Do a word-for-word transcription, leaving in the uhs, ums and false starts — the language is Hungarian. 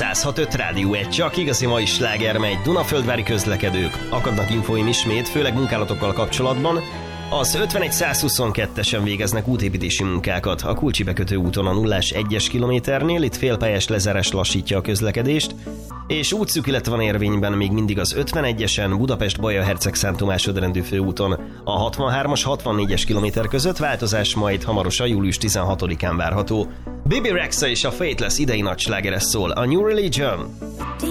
száz hat öt Rádió egy, csak igazi mai sláger megy. Dunaföldvári közlekedők. Akadnak infóim ismét, főleg munkálatokkal kapcsolatban. Az ötvenegy száz huszonkettesen végeznek útépítési munkákat. A Kulcsi bekötő úton a nullás egyes kilométernél, itt félpályás lezárás lassítja a közlekedést, és útszűkület van érvényben még mindig az ötvenegyesen Budapest-Baja-Herceg-Szántu másodrendű főúton. A hatvanhármas hatvannégyes kilométer között változás majd hamarosan július tizenhatodikán várható. Bibi Rexha és a Faithless idei nagy slágere szól, a New Religion.